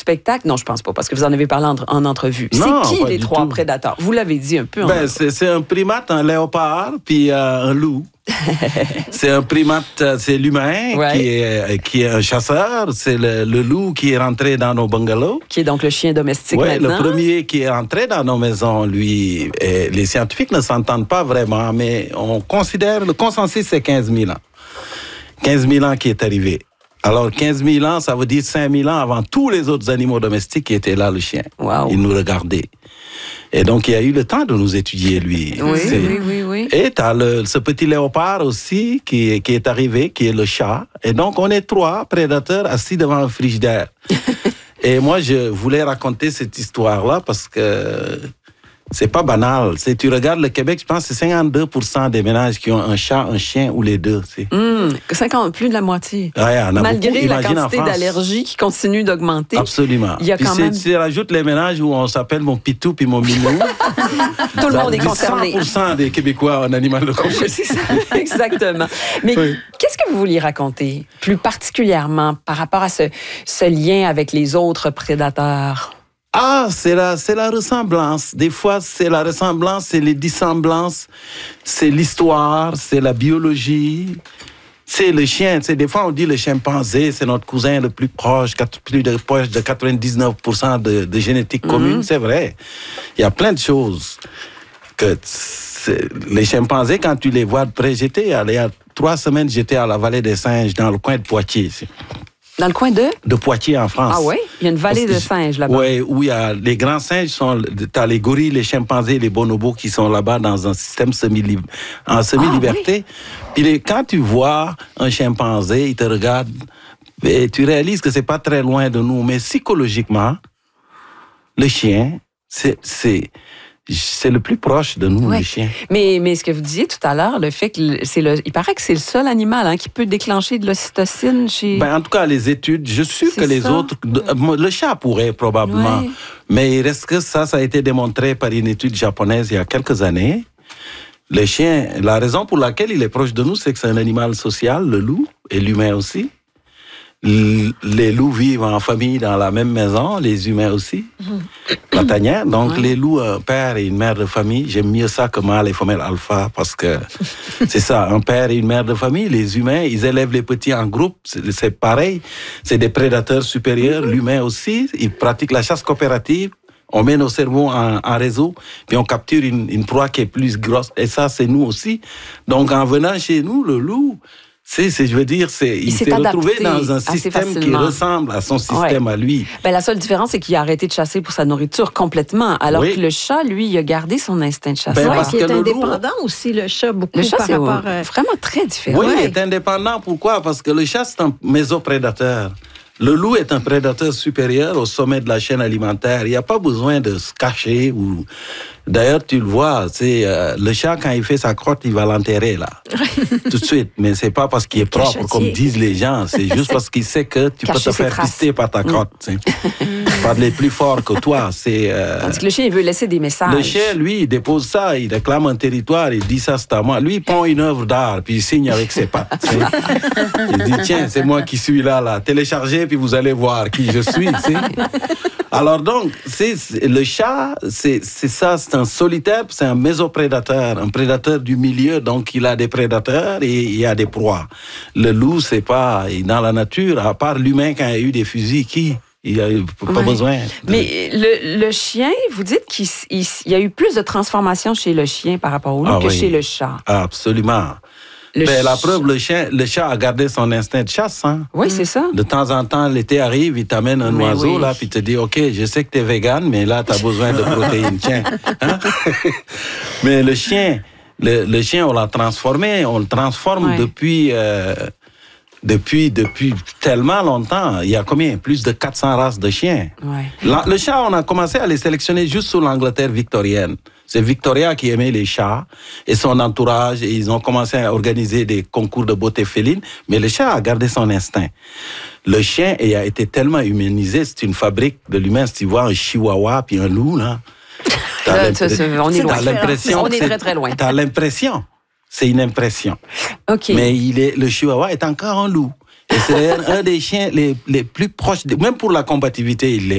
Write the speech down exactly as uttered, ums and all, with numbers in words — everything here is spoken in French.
spectacle? Non, je pense pas, parce que vous en avez parlé en, en entrevue. Non, c'est qui les trois tout. prédateurs? Vous l'avez dit un peu. Ben, c'est, c'est un primate, un léopard, puis euh, un loup. C'est un primate, c'est l'humain ouais. qui, est, qui est un chasseur. C'est le, le loup qui est rentré dans nos bungalows. Qui est donc le chien domestique ouais, maintenant. Le premier qui est rentré dans nos maisons, lui, et les scientifiques ne s'entendent pas vraiment, mais on considère, le consensus, c'est quinze mille ans. quinze mille ans qui est arrivé. Alors, quinze mille ans, ça veut dire cinq mille ans avant tous les autres animaux domestiques qui étaient là, le chien. Wow. Il nous regardait. Et donc, il a eu le temps de nous étudier, lui. Oui, oui, oui, oui. Et tu as le, ce petit léopard aussi qui, qui est arrivé, qui est le chat. Et donc, on est trois prédateurs assis devant un frigidaire. Et moi, je voulais raconter cette histoire-là parce que c'est pas banal. C'est, tu regardes le Québec, je pense que c'est cinquante-deux pour cent des ménages qui ont un chat, un chien ou les deux. C'est. Mmh, cinquante, plus de la moitié. Ouais, on a Malgré beaucoup, la quantité d'allergies qui continue d'augmenter. Absolument. Il y a puis quand c'est, même... tu rajoutes les ménages où on s'appelle mon pitou puis mon minou. Tout le monde est concerné. cent pour cent des Québécois ont un animal de compagnie. C'est ça, exactement. Mais oui. Qu'est-ce que vous vouliez raconter, plus particulièrement, par rapport à ce, ce lien avec les autres prédateurs? Ah, c'est la, c'est la ressemblance. Des fois, c'est la ressemblance, c'est les dissemblances, c'est l'histoire, c'est la biologie, c'est le chien. C'est, des fois, on dit le chimpanzé, c'est notre cousin le plus proche, plus de, proche de quatre-vingt-dix-neuf pour cent de, de génétique commune. Mm-hmm. C'est vrai. Il y a plein de choses que les chimpanzés, quand tu les vois de près, j'étais, il y a trois semaines, j'étais à la vallée des singes, dans le coin de Poitiers, ici. Dans le coin de? De Poitiers, en France. Ah oui? Il y a une vallée de singes là-bas. Oui, où il y a les grands singes, sont, t'as les gorilles, les chimpanzés, les bonobos qui sont là-bas dans un système semi en semi-liberté. Ah, oui. Puis les, quand tu vois un chimpanzé, il te regarde et tu réalises que c'est pas très loin de nous, mais psychologiquement, le chien, c'est... c'est C'est le plus proche de nous, ouais. les chiens. Mais, mais ce que vous disiez tout à l'heure, le fait que c'est le, il paraît que c'est le seul animal hein, qui peut déclencher de l'ocytocine chez... Ben, en tout cas, les études, je suis sûr que les ça. autres... Le chat pourrait probablement, ouais. mais il reste que ça, ça a été démontré par une étude japonaise il y a quelques années. Le chien, la raison pour laquelle il est proche de nous, c'est que c'est un animal social, le loup, et l'humain aussi. Les loups vivent en famille dans la même maison, les humains aussi, mmh. la tanière. Donc, ouais. les loups, un père et une mère de famille, j'aime mieux ça que mâle et femelle alpha parce que c'est ça, un père et une mère de famille. Les humains, ils élèvent les petits en groupe, c'est, c'est pareil. C'est des prédateurs supérieurs, mmh. l'humain aussi. Ils pratiquent la chasse coopérative. On met nos cerveaux en, en réseau, puis on capture une, une proie qui est plus grosse. Et ça, c'est nous aussi. Donc, en venant chez nous, le loup... C'est, c'est, je veux dire, c'est, il, il s'est, s'est retrouvé dans un système qui ressemble à son système ouais. à lui. Ben, la seule différence, c'est qu'il a arrêté de chasser pour sa nourriture complètement, alors oui. que le chat, lui, il a gardé son instinct de chasse. Ben, parce qu'il est indépendant loup, aussi, le chat, beaucoup le chat, par c'est rapport... Euh... vraiment très différent. Oui, ouais. il est indépendant. Pourquoi? Parce que le chat, c'est un mésoprédateur. Le loup est un prédateur supérieur au sommet de la chaîne alimentaire. Il n'y a pas besoin de se cacher. Ou... D'ailleurs, tu le vois, c'est, euh, le chat, quand il fait sa crotte, il va l'enterrer, là. Tout de suite. Mais c'est pas parce qu'il est propre, Cachetier. Comme disent les gens. C'est juste parce qu'il sait que tu Cacher peux te faire traces. Pister par ta crotte. Mm. Pas les plus forts que toi. C'est, euh... Tandis que le chien, il veut laisser des messages. Le chien, lui, il dépose ça, il réclame un territoire, il dit ça, c'est à moi. Lui, il prend une œuvre d'art, puis il signe avec ses pattes. Il dit, tiens, c'est moi qui suis là, là. Téléchargez, puis vous allez voir qui je suis. Alors donc, c'est, c'est, le chat, c'est, c'est ça, c'est un solitaire, c'est un mésoprédateur, un prédateur du milieu, donc il a des prédateurs et il y a des proies. Le loup, c'est pas, dans la nature, à part l'humain quand il y a eu des fusils, qui il n'y a pas ouais. besoin. De... Mais le, le chien, vous dites qu'il il, il y a eu plus de transformations chez le chien par rapport au loup ah, que oui. chez le chat. Absolument. Ben, ch... La preuve, le, chien, le chat a gardé son instinct de chasse. Hein? Oui, mmh. c'est ça. De temps en temps, l'été arrive, il t'amène un mais oiseau, oui. là, puis il te dit, OK, je sais que tu es végane, mais là, tu as besoin de protéines. Tiens. Hein? Mais le chien, le, le chien, on l'a transformé. On le transforme ouais. depuis, euh, depuis, depuis tellement longtemps. Il y a combien? Plus de quatre cents races de chiens. Ouais. La, le chat, on a commencé à les sélectionner juste sous l'Angleterre victorienne. C'est Victoria qui aimait les chats et son entourage. Et ils ont commencé à organiser des concours de beauté féline. Mais le chat a gardé son instinct. Le chien a été tellement humanisé. C'est une fabrique de l'humain. Si tu vois un chihuahua puis un loup, là... là ça, ça, on est loin. L'impression on est très, très loin. T'as l'impression. C'est une impression. Okay. Mais il est, le chihuahua est encore un loup. Et c'est un des chiens les, les plus proches. De, même pour la combativité, il l'est.